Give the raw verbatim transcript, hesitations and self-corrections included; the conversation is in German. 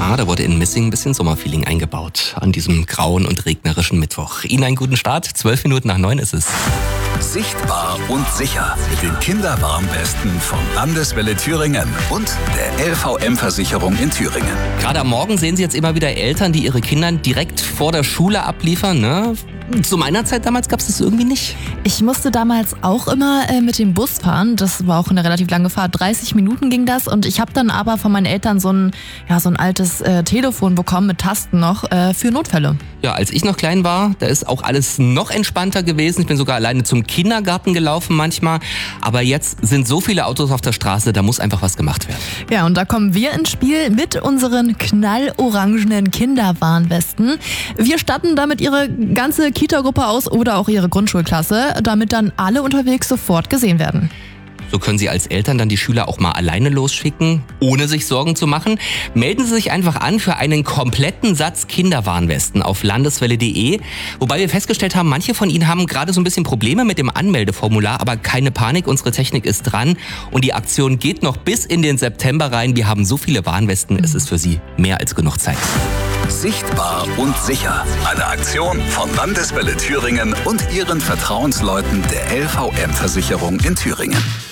Ja, da wurde in Missing ein bisschen Sommerfeeling eingebaut an diesem grauen und regnerischen Mittwoch. Ihnen einen guten Start. Zwölf Minuten nach neun ist es. Sichtbar und sicher mit den Kinderwarnwesten von Landeswelle Thüringen und der L V M-Versicherung in Thüringen. Gerade am Morgen sehen Sie jetzt immer wieder Eltern, die ihre Kinder direkt vor der Schule abliefern, ne? Zu meiner Zeit damals gab es das irgendwie nicht. Ich musste damals auch immer äh, mit dem Bus fahren. Das war auch eine relativ lange Fahrt. dreißig Minuten ging das. Und ich habe dann aber von meinen Eltern so ein, ja, so ein altes äh, Telefon bekommen mit Tasten noch äh, für Notfälle. Ja, als ich noch klein war, da ist auch alles noch entspannter gewesen. Ich bin sogar alleine zum Kindergarten gelaufen manchmal. Aber jetzt sind so viele Autos auf der Straße, da muss einfach was gemacht werden. Ja, und da kommen wir ins Spiel mit unseren knallorangenen Kinderwarnwesten. Wir statten damit ihre ganze Kita-Gruppe aus oder auch ihre Grundschulklasse, damit dann alle unterwegs sofort gesehen werden. So können Sie als Eltern dann die Schüler auch mal alleine losschicken, ohne sich Sorgen zu machen. Melden Sie sich einfach an für einen kompletten Satz Kinderwarnwesten auf landeswelle punkt de. Wobei wir festgestellt haben, manche von Ihnen haben gerade so ein bisschen Probleme mit dem Anmeldeformular, aber keine Panik, unsere Technik ist dran und die Aktion geht noch bis in den September rein. Wir haben so viele Warnwesten, es ist für Sie mehr als genug Zeit. Sichtbar und sicher. Eine Aktion von Landeswelle Thüringen und ihren Vertrauensleuten der L V M-Versicherung in Thüringen.